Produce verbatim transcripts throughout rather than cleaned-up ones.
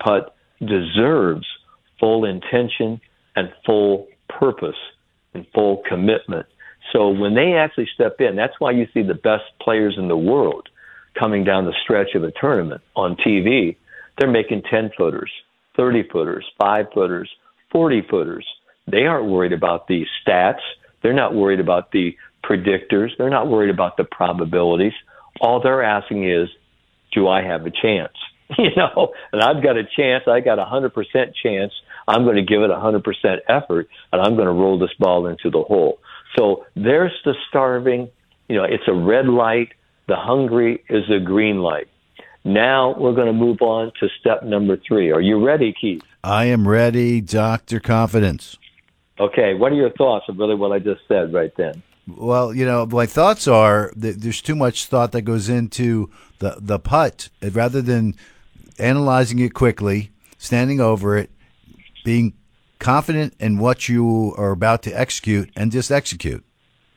putt deserves full intention and full purpose and full commitment. So when they actually step in, that's why you see the best players in the world coming down the stretch of a tournament on T V. They're making ten-footers, thirty-footers, five-footers, forty-footers. They aren't worried about the stats. They're not worried about the predictors. They're not worried about the probabilities. All they're asking is, do I have a chance? You know, and I've got a chance. I got a one hundred percent chance. I'm going to give it a one hundred percent effort, and I'm going to roll this ball into the hole. So there's the starving. You know, it's a red light. The hungry is a green light. Now we're going to move on to step number three. Are you ready, Keith? I am ready, Doctor Confidence. Okay, what are your thoughts of really what I just said right then? Well, you know, my thoughts are that there's too much thought that goes into the, the putt. Rather than analyzing it quickly, standing over it, being confident in what you are about to execute, and just execute.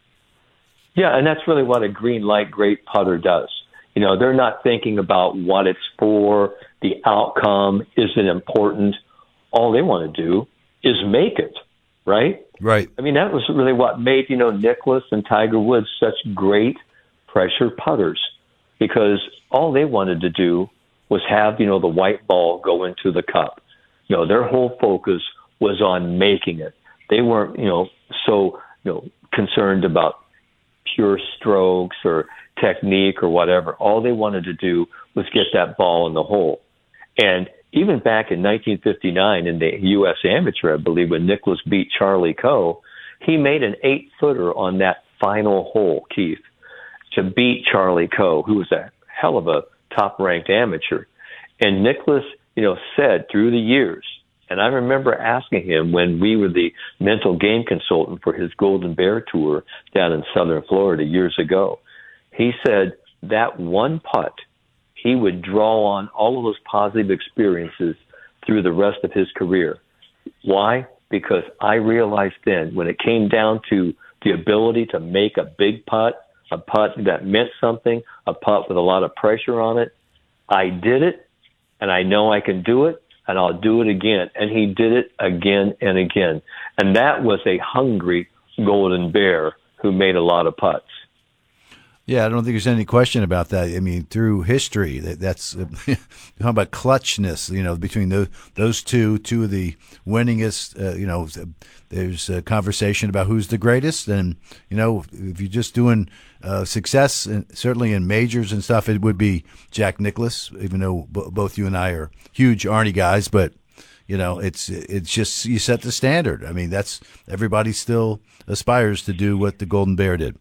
Yeah, and that's really what a green light great putter does. You know, they're not thinking about what it's for, the outcome isn't important. All they want to do is make it, right? Right. I mean, that was really what made, you know, Nicklaus and Tiger Woods such great pressure putters, because all they wanted to do was have, you know, the white ball go into the cup. You know, their whole focus was on making it. They weren't, you know, so, you know, concerned about pure strokes or technique or whatever. All they wanted to do was get that ball in the hole. And even back in nineteen fifty-nine in the U S Amateur, I believe, when Nicklaus beat Charlie Coe, he made an eight-footer on that final hole, Keith, to beat Charlie Coe, who was a hell of a top-ranked amateur. And Nicklaus, you know, said through the years, and I remember asking him when we were the mental game consultant for his Golden Bear Tour down in southern Florida years ago, he said that one putt, he would draw on all of those positive experiences through the rest of his career. Why? Because I realized then when it came down to the ability to make a big putt, a putt that meant something, a putt with a lot of pressure on it, I did it, and I know I can do it, and I'll do it again. And he did it again and again. And that was a hungry Golden Bear who made a lot of putts. Yeah, I don't think there's any question about that. I mean, through history, that, that's uh, how about clutchness, you know, between those, those two, two of the winningest, uh, you know, there's a conversation about who's the greatest. And, you know, if you're just doing uh, success, and certainly in majors and stuff, it would be Jack Nicklaus, even though b- both you and I are huge Arnie guys. But, you know, it's it's just you set the standard. I mean, that's everybody still aspires to do what the Golden Bear did.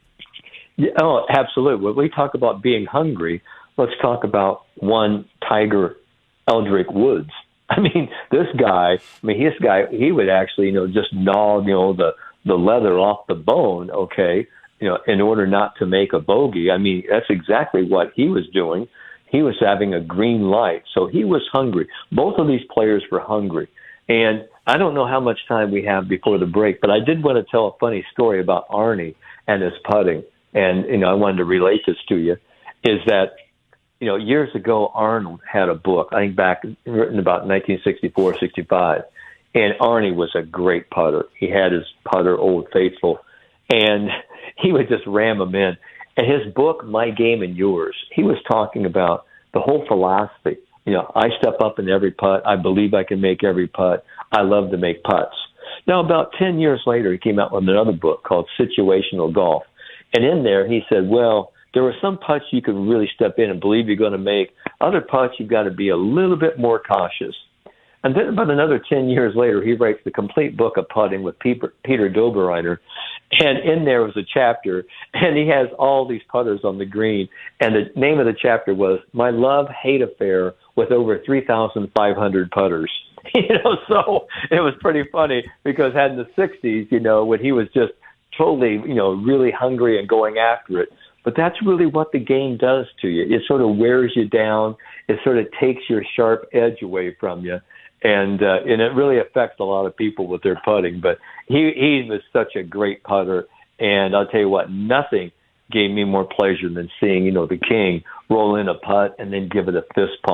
Yeah, oh, absolutely. When we talk about being hungry, let's talk about one Tiger Eldrick Woods. I mean, this guy, I mean, this guy, he would actually, you know, just gnaw, you know, the, the leather off the bone, okay, you know, in order not to make a bogey. I mean, that's exactly what he was doing. He was having a green light, so he was hungry. Both of these players were hungry. And I don't know how much time we have before the break, but I did want to tell a funny story about Arnie and his putting. And, you know, I wanted to relate this to you, is that, you know, years ago, Arnold had a book, I think back, written about nineteen sixty-four, sixty-five, and Arnie was a great putter. He had his putter, Old Faithful, and he would just ram them in. And his book, My Game and Yours, he was talking about the whole philosophy. You know, I step up in every putt. I believe I can make every putt. I love to make putts. Now, about ten years later, he came out with another book called Situational Golf. And in there, he said, well, there were some putts you could really step in and believe you're going to make. Other putts, you've got to be a little bit more cautious. And then about another ten years later, he writes the complete book of putting with Peter, Peter Dobereiner. And in there was a chapter, and he has all these putters on the green. And the name of the chapter was My Love-Hate Affair with Over three thousand five hundred Putters. You know, so it was pretty funny because had in the sixties, you know, when he was just totally, you know, really hungry and going after it. But that's really what the game does to you. It sort of wears you down. It sort of takes your sharp edge away from you. And uh, and it really affects a lot of people with their putting. But he, he was such a great putter. And I'll tell you what, nothing gave me more pleasure than seeing, you know, the king roll in a putt and then give it a fist pump.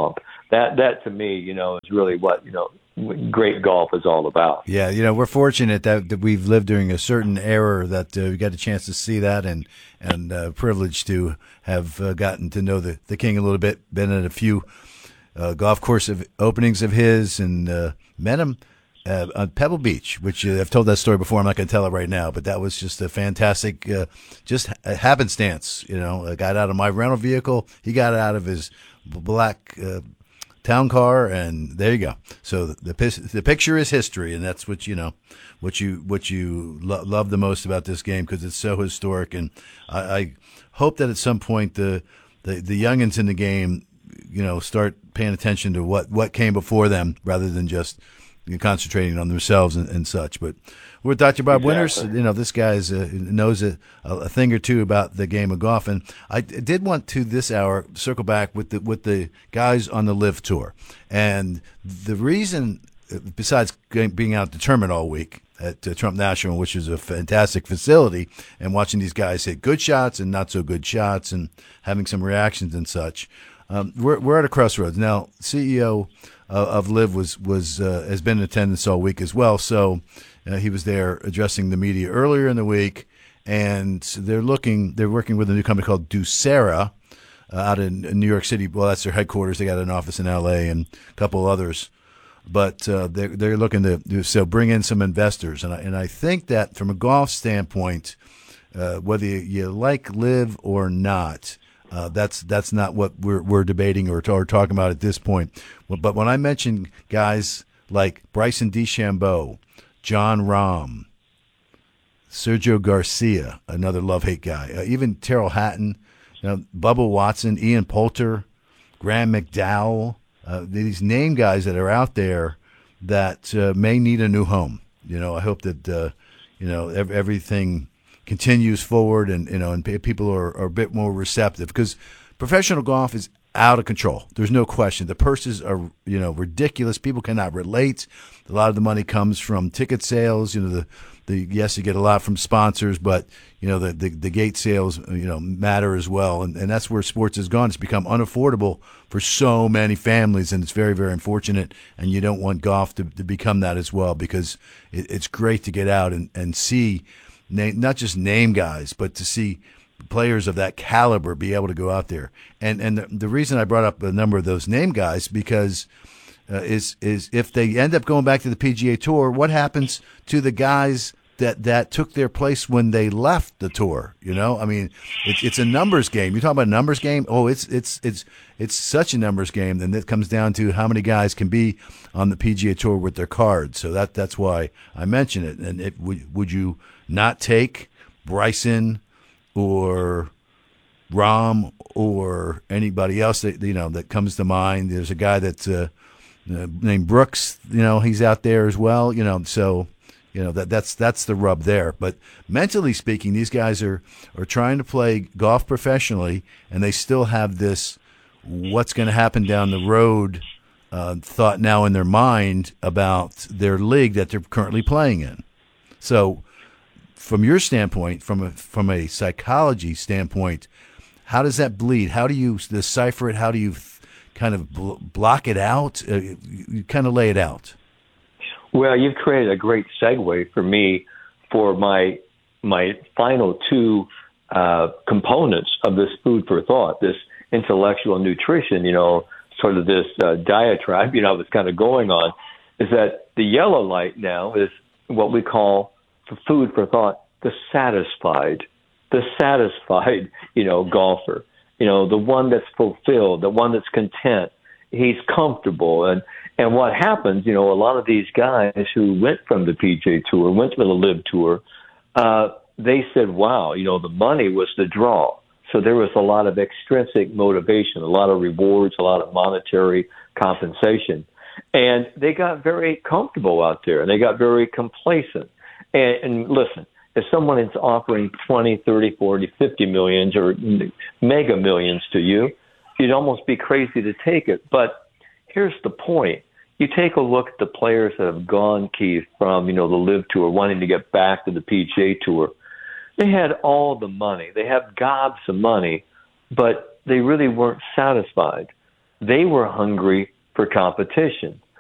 that that to me, you know, is really what you know great golf is all about. Yeah, you know, we're fortunate that, that we've lived during a certain era that uh, we got a chance to see that, and and uh, privileged to have uh, gotten to know the, the king a little bit. Been at a few uh, golf course of openings of his, and uh, met him uh, on Pebble Beach, which uh, I've told that story before. I'm not going to tell it right now, but that was just a fantastic, uh, just a happenstance. You know, I got out of my rental vehicle, he got out of his black Uh, town car, and there you go. So the the, the picture is history, and that's what you know, what you what you lo- love the most about this game, because it's so historic. And I, I hope that at some point the, the the youngins in the game, you know, start paying attention to what what came before them, rather than just concentrating on themselves and, and such. But we're Doctor Bob Exactly. Winters. You know, this guy uh, knows a, a thing or two about the game of golf. And I did want to this hour circle back with the with the guys on the Live Tour. And the reason, besides being out at the tournament all week at uh, Trump National, which is a fantastic facility, and watching these guys hit good shots and not so good shots, and having some reactions and such, um, we're we're at a crossroads now. C E O of Live was was uh, has been in attendance all week as well. So uh, he was there addressing the media earlier in the week, and they're looking they're working with a new company called Doucera uh, out in, in New York City. Well, that's their headquarters. They got an office in L A and a couple others, but uh, they're they're looking to do, so bring in some investors, and I, and I think that from a golf standpoint, uh, whether you, you like Live or not. Uh, that's that's not what we're we're debating or, or talking about at this point. But when I mention guys like Bryson DeChambeau, John Rahm, Sergio Garcia, another love-hate guy, uh, even Terrell Hatton, you know, Bubba Watson, Ian Poulter, Graham McDowell, uh, these name guys that are out there that uh, may need a new home. You know, I hope that uh, you know ev- everything continues forward, and you know, and people are, are a bit more receptive, because professional golf is out of control. There's no question. The purses are, you know, ridiculous. People cannot relate. A lot of the money comes from ticket sales. You know, the, the yes, you get a lot from sponsors, but you know, the, the, the gate sales, you know, matter as well. And, and that's where sports has gone. It's become unaffordable for so many families, and it's very, very unfortunate. And you don't want golf to, to become that as well, because it, it's great to get out and, and see Name, not just name guys, but to see players of that caliber be able to go out there. And and the, the reason I brought up a number of those name guys, because uh, is is if they end up going back to the P G A Tour, what happens to the guys that, that took their place when they left the tour? You know, I mean, it's it's a numbers game. You talk about a numbers game. Oh, it's it's it's it's such a numbers game. Then it comes down to how many guys can be on the P G A Tour with their cards. So that that's why I mention it. And it, would would you not take Bryson or Rahm or anybody else that you know that comes to mind? There's a guy that's uh, uh, named Brooks. You know, he's out there as well. You know, so you know that that's that's the rub there. But mentally speaking, these guys are are trying to play golf professionally, and they still have this what's going to happen down the road uh, thought now in their mind about their league that they're currently playing in. So, from your standpoint, from a from a psychology standpoint, how does that bleed? How do you decipher it? How do you kind of bl- block it out? Uh, you, you kind of lay it out. Well, you've created a great segue for me for my my final two uh, components of this food for thought, this intellectual nutrition, you know, sort of this uh, diatribe, you know, that's kind of going on, is that the yellow light now is what we call for food for thought, the satisfied, the satisfied, you know, golfer, you know, the one that's fulfilled, the one that's content. He's comfortable. And, and what happens, you know, a lot of these guys who went from the P G A Tour, went to the Live Tour, uh, they said, wow, you know, the money was the draw. So there was a lot of extrinsic motivation, a lot of rewards, a lot of monetary compensation. And they got very comfortable out there, and they got very complacent. And, and listen, if someone is offering twenty, thirty, forty, fifty millions or mega millions to you, you'd almost be crazy to take it. But here's the point. You take a look at the players that have gone, Keith, from, you know, the Live Tour, wanting to get back to the P G A Tour. They had all the money. They have gobs of money, but they really weren't satisfied. They were hungry for competition.